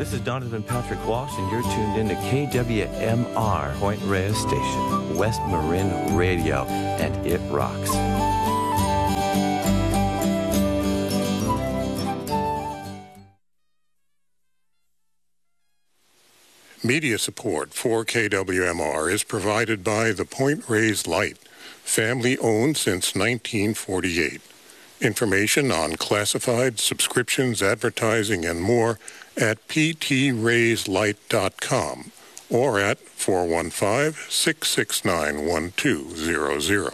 This is Donovan Patrick Walsh, and you're tuned in to KWMR, Point Reyes Station, West Marin Radio, and it rocks. Media support for KWMR is provided by the Point Reyes Light, family-owned since 1948. Information on classified, subscriptions, advertising, and more at ptrayslight.com or at 415-669-1200.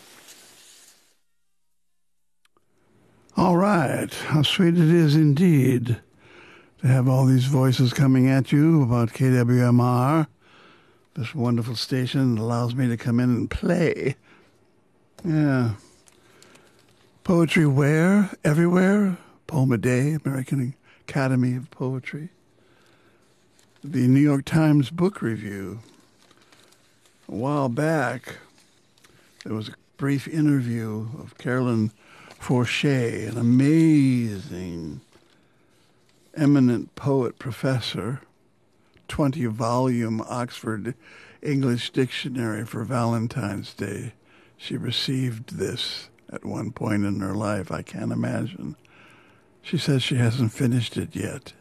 All right. How sweet it is indeed to have all these voices coming at you about KWMR, this wonderful station that allows me to come in and play. Yeah. Poetry where? Everywhere. Poem a day, American Academy of Poetry. The New York Times Book Review. A while back, there was a brief interview of Carolyn Forche, an amazing, eminent poet professor, 20-volume Oxford English Dictionary for Valentine's Day. She received this at one point in her life. I can't imagine. She says she hasn't finished it yet.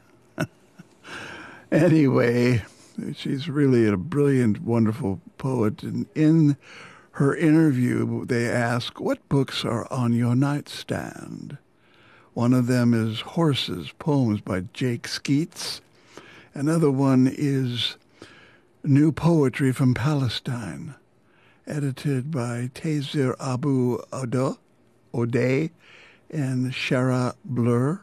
Anyway, she's really a brilliant, wonderful poet. And in her interview, they ask, what books are on your nightstand? One of them is Horses, poems by Jake Skeets. Another one is New Poetry from Palestine, edited by Taser Abu Odeh and Shara Blur.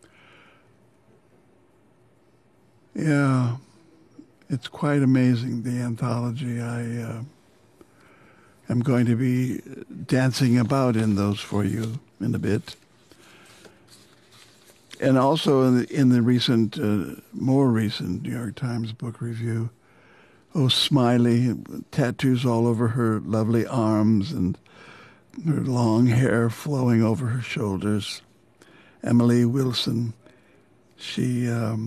Yeah, it's quite amazing, the anthology. I am going to be dancing about in those for you in a bit. And also in the recent, more recent New York Times Book Review, oh, Smiley, tattoos all over her lovely arms and her long hair flowing over her shoulders. Emily Wilson, she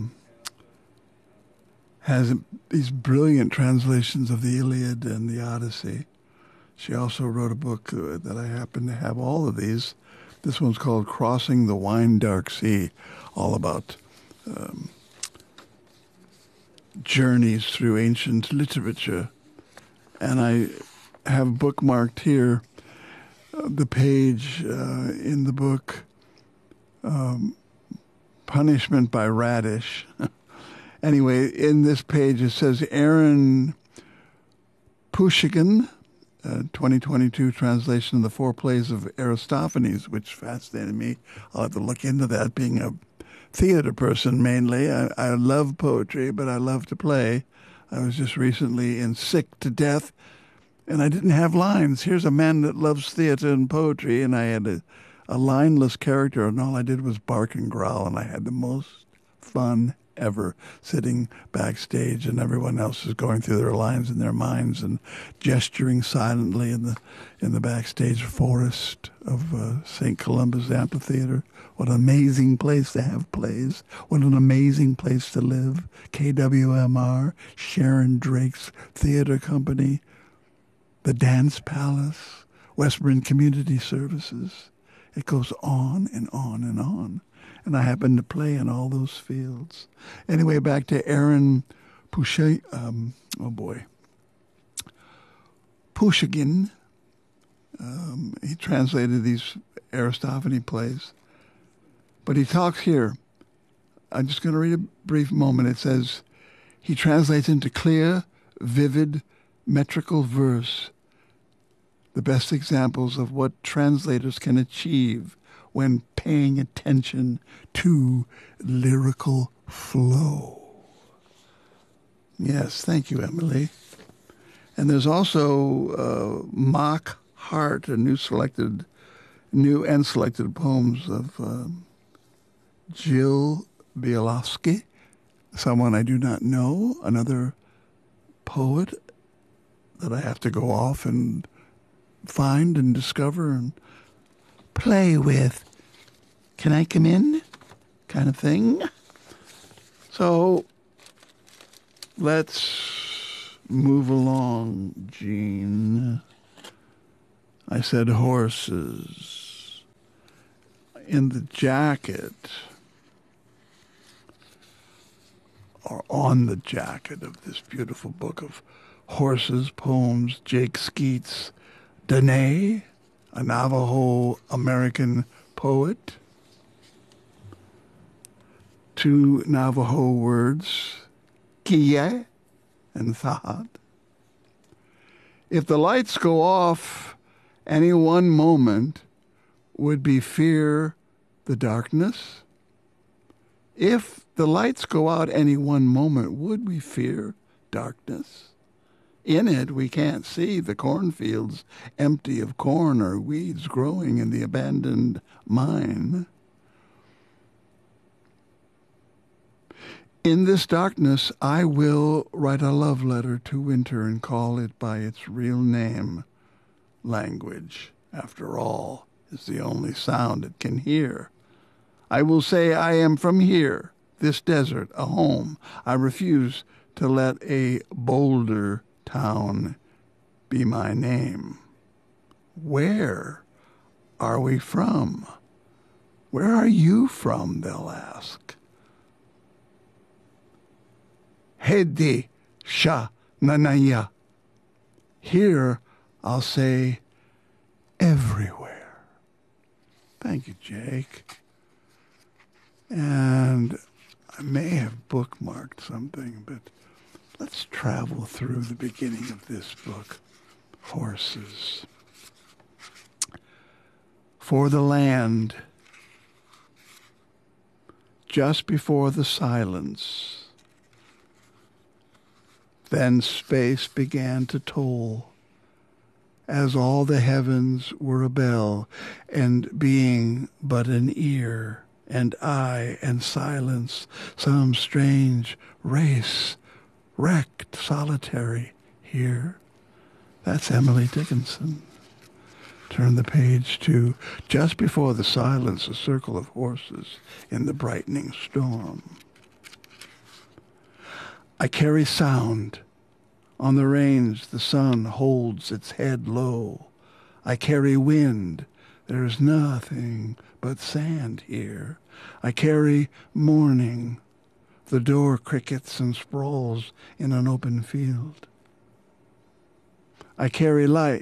has these brilliant translations of the Iliad and the Odyssey. She also wrote a book that I happen to have all of these. This one's called Crossing the Wine Dark Sea, all about journeys through ancient literature. And I have bookmarked here the page in the book, Punishment by Radish. Anyway, in this page it says Aaron Pushigan, 2022 translation of the four plays of Aristophanes, which fascinated me. I'll have to look into that, being a theater person mainly. I love poetry, but I love to play. I was just recently in Sick to Death, and I didn't have lines. Here's a man that loves theater and poetry, and I had a lineless character, and all I did was bark and growl, and I had the most fun ever sitting backstage, and everyone else is going through their lines in their minds and gesturing silently in the backstage forest of St. Columba's Amphitheater. What an amazing place to have plays. What an amazing place to live. KWMR, Sharon Drake's Theater Company, the Dance Palace, West Marin Community Services. It goes on and on and on. And I happen to play in all those fields. Anyway, back to Aaron Pushigan. He translated these Aristophanes plays. But he talks here. I'm just going to read a brief moment. It says, he translates into clear, vivid, metrical verse the best examples of what translators can achieve when paying attention to lyrical flow. Yes, thank you, Emily. And there's also Mock Heart, a new and selected poems of Jill Bielowski, someone I do not know, another poet that I have to go off and find and discover and play with. Can I come in? Kind of thing. So let's move along, Gene. I said horses. In the jacket, or on the jacket of this beautiful book of horses, poems, Jake Skeet's Dene, a Navajo American poet. 2 Navajo words, Kiye and Thahad. If the lights go off any one moment, would be fear the darkness? If the lights go out any one moment, would we fear darkness? In it, we can't see the cornfields empty of corn or weeds growing in the abandoned mine. In this darkness, I will write a love letter to winter and call it by its real name. Language, after all, is the only sound it can hear. I will say I am from here, this desert, a home. I refuse to let a boulder town be my name. Where are we from? Where are you from, they'll ask. Hedi Sha Nanaya. Here I'll say everywhere. Thank you, Jake. And I may have bookmarked something, but let's travel through the beginning of this book. Horses. For the land, just before the silence, then space began to toll, as all the heavens were a bell, and being but an ear, and eye, and silence, some strange race, wrecked, solitary, here. That's Emily Dickinson. Turn the page to just before the silence, a circle of horses in the brightening storm. I carry sound. On the range, the sun holds its head low. I carry wind. There is nothing but sand here. I carry morning. The door crickets and sprawls in an open field. I carry light,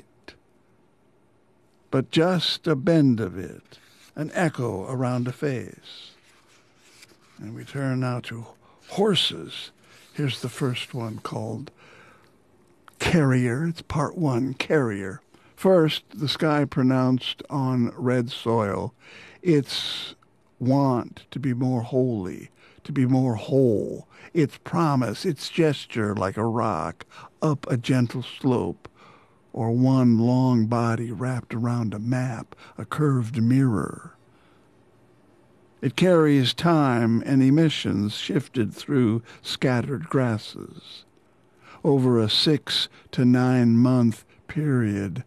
but just a bend of it, an echo around a face. And we turn now to horses. Here's the first one, called Carrier. It's part 1, Carrier. First, the sky pronounced on red soil its want to be more holy, to be more whole, its promise, its gesture like a rock up a gentle slope, or one long body wrapped around a map, a curved mirror. It carries time and emissions shifted through scattered grasses. Over a 6 to 9 month period,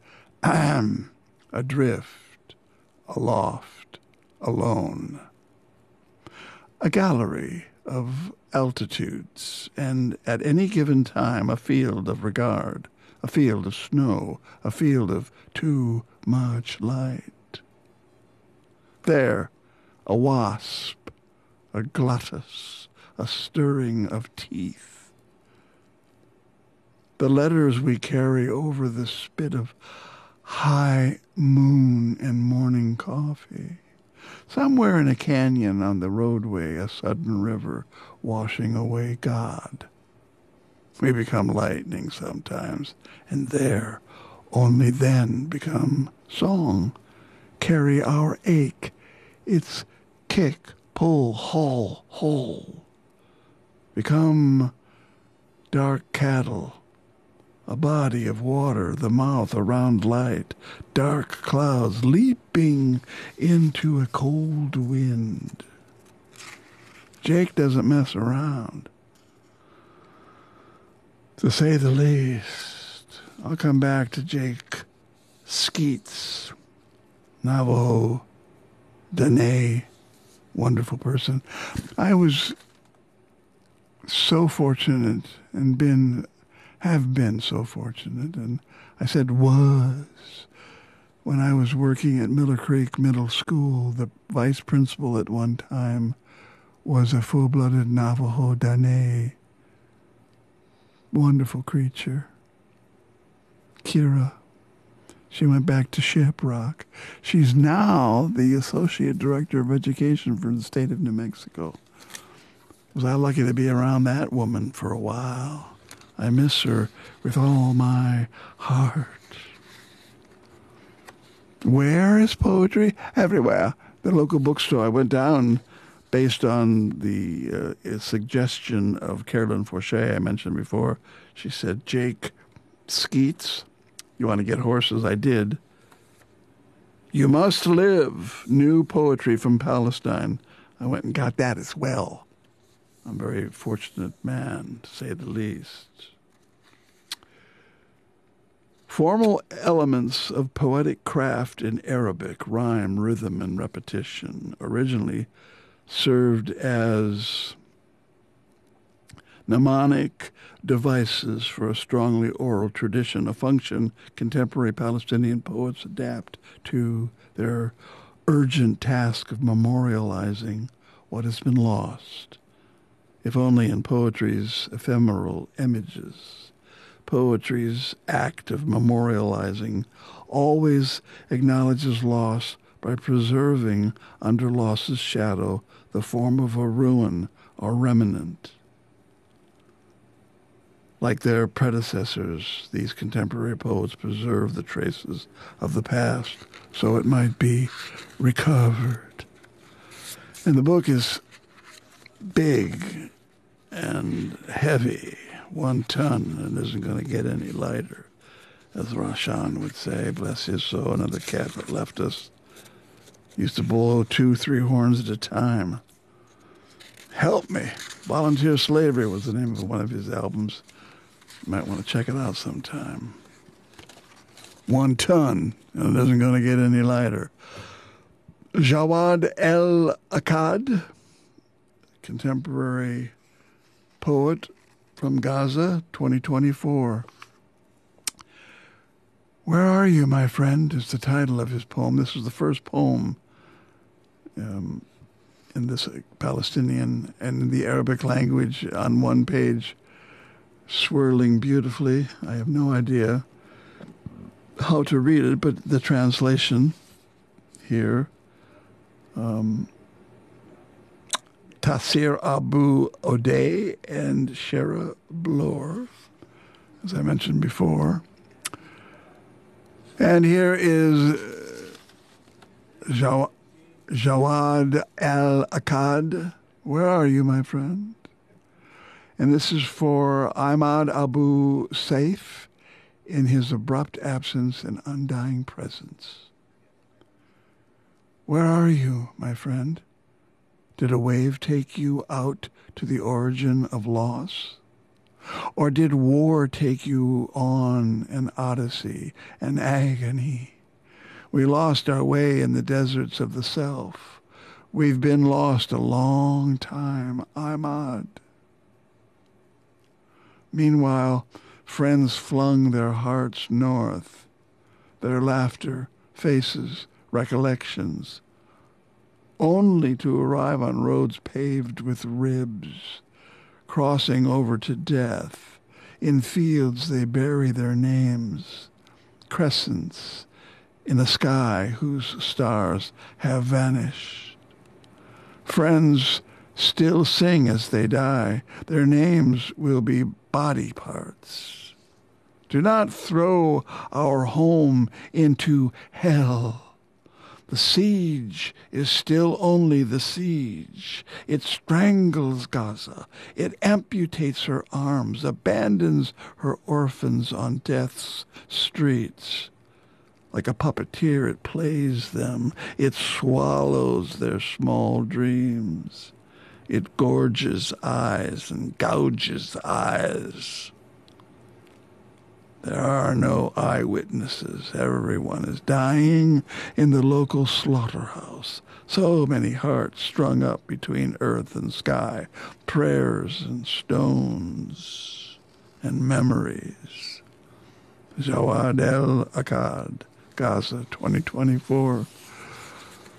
adrift, aloft, alone. A gallery of altitudes, and at any given time a field of regard, a field of snow, a field of too much light. There, a wasp, a glottis, a stirring of teeth. The letters we carry over the spit of high moon and morning coffee. Somewhere in a canyon on the roadway, a sudden river washing away God. We become lightning sometimes, and there, only then, become song. Carry our ache, its kick, pull, haul, hole. Become dark cattle, a body of water, the mouth around light, dark clouds leaping into a cold wind. Jake doesn't mess around, to say the least. I'll come back to Jake Skeet's Navajo Dene, wonderful person. I was so fortunate and have been so fortunate. And I said was. When I was working at Miller Creek Middle School, the vice principal at one time was a full-blooded Navajo Dene. Wonderful creature. Kira. She went back to Shiprock. She's now the Associate Director of Education for the state of New Mexico. Was I lucky to be around that woman for a while. I miss her with all my heart. Where is poetry? Everywhere. The local bookstore. I went down based on the suggestion of Carolyn Forche I mentioned before. She said, Jake Skeets, you want to get horses? I did. You Must Live, new poetry from Palestine. I went and got that as well. I'm a very fortunate man, to say the least. Formal elements of poetic craft in Arabic, rhyme, rhythm, and repetition, originally served as mnemonic devices for a strongly oral tradition, a function contemporary Palestinian poets adapt to their urgent task of memorializing what has been lost, if only in poetry's ephemeral images. Poetry's act of memorializing always acknowledges loss by preserving under loss's shadow the form of a ruin or remnant. Like their predecessors, these contemporary poets preserve the traces of the past so it might be recovered. And the book is big and heavy. 1 ton, and isn't going to get any lighter. As Rashan would say, bless his soul, another cat that left us. Used to blow 2-3 horns at a time. Help Me. Volunteer Slavery was the name of one of his albums. You might want to check it out sometime. 1 ton, and it isn't going to get any lighter. Jawad El-Akkad, contemporary poet from Gaza, 2024. Where Are You, My Friend, is the title of his poem. This is the first poem in this Palestinian and in the Arabic language on one page, swirling beautifully. I have no idea how to read it, but the translation here, Tassir Abu Odeh and Shera Blor, as I mentioned before. And here is Jawad El-Akkad. Where are you, my friend? And this is for Ahmad Abu Saif in his abrupt absence and undying presence. Where are you, my friend? Did a wave take you out to the origin of loss? Or did war take you on an odyssey, an agony? We lost our way in the deserts of the self. We've been lost a long time, Ahmad. Meanwhile, friends flung their hearts north, their laughter, faces, recollections, only to arrive on roads paved with ribs, crossing over to death. In fields they bury their names, crescents in a sky whose stars have vanished. Friends still sing as they die. Their names will be body parts. Do not throw our home into hell. The siege is still only the siege. It strangles Gaza. It amputates her arms, abandons her orphans on death's streets. Like a puppeteer, it plays them. It swallows their small dreams. It gorges eyes and gouges eyes. There are no eyewitnesses. Everyone is dying in the local slaughterhouse. So many hearts strung up between earth and sky, prayers and stones and memories. Jawad El Akkad, Gaza 2024.